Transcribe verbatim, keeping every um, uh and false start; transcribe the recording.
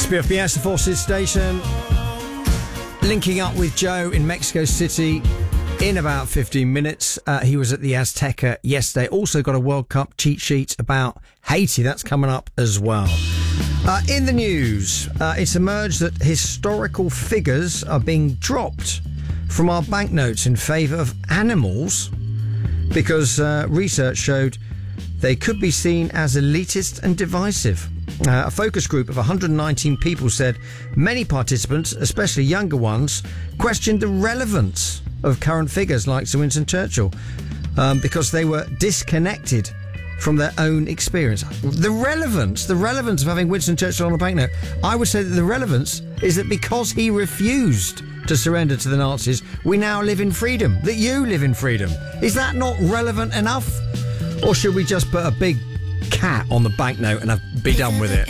S P F B S, the Forces Station. Linking up with Joe in Mexico City in about fifteen minutes. Uh, he was at the Azteca yesterday. Also got a World Cup cheat sheet about Haiti. That's coming up as well. Uh, in the news, uh, it's emerged that historical figures are being dropped from our banknotes in favour of animals because uh, research showed they could be seen as elitist and divisive. Uh, a focus group of one hundred nineteen people said many participants, especially younger ones, questioned the relevance of current figures like Sir Winston Churchill um, because they were disconnected from their own experience. The relevance, the relevance of having Winston Churchill on a banknote, I would say that the relevance is that because he refused to surrender to the Nazis, we now live in freedom, that you live in freedom. Is that not relevant enough? Or should we just put a big cat on the banknote and have, be done with it?